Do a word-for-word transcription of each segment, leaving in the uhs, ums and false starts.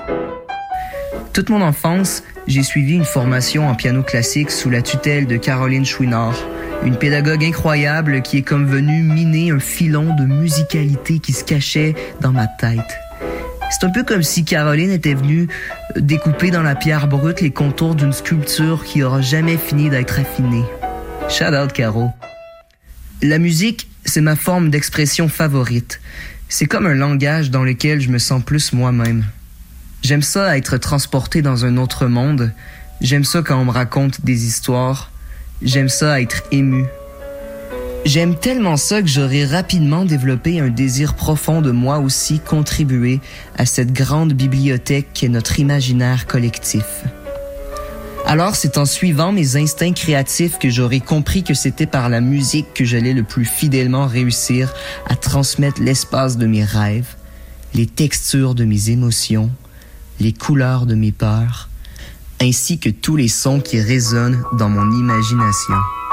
Toute mon enfance, j'ai suivi une formation en piano classique sous la tutelle de Caroline Chouinard, une pédagogue incroyable qui est comme venue miner un filon de musicalité qui se cachait dans ma tête. C'est un peu comme si Caroline était venue découper dans la pierre brute les contours d'une sculpture qui aura jamais fini d'être affinée. Shout out, Caro. La musique, c'est ma forme d'expression favorite. C'est comme un langage dans lequel je me sens plus moi-même. J'aime ça être transporté dans un autre monde. J'aime ça quand on me raconte des histoires. J'aime ça être ému. J'aime tellement ça que j'aurais rapidement développé un désir profond de moi aussi contribuer à cette grande bibliothèque qu'est notre imaginaire collectif. Alors, c'est en suivant mes instincts créatifs que j'aurais compris que c'était par la musique que j'allais le plus fidèlement réussir à transmettre l'espace de mes rêves, les textures de mes émotions, les couleurs de mes peurs, ainsi que tous les sons qui résonnent dans mon imagination.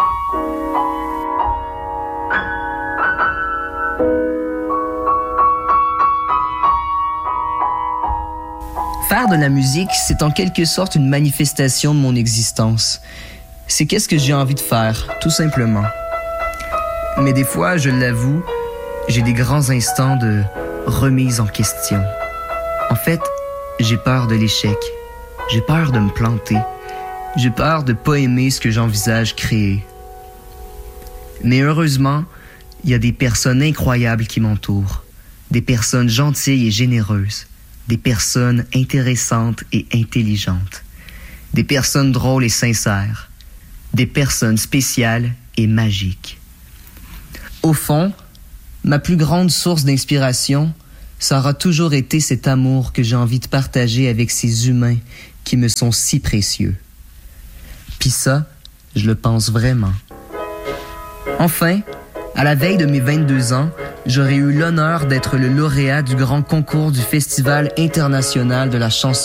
Faire de la musique, c'est en quelque sorte une manifestation de mon existence. C'est qu'est-ce que j'ai envie de faire, tout simplement. Mais des fois, je l'avoue, j'ai des grands instants de remise en question. En fait, j'ai peur de l'échec. J'ai peur de me planter. J'ai peur de pas aimer ce que j'envisage créer. Mais heureusement, il y a des personnes incroyables qui m'entourent. Des personnes gentilles et généreuses. Des personnes intéressantes et intelligentes. Des personnes drôles et sincères. Des personnes spéciales et magiques. Au fond, ma plus grande source d'inspiration, ça aura toujours été cet amour que j'ai envie de partager avec ces humains qui me sont si précieux. Puis ça, je le pense vraiment. Enfin, à la veille de mes vingt-deux ans, j'aurais eu l'honneur d'être le lauréat du grand concours du Festival international de la chanson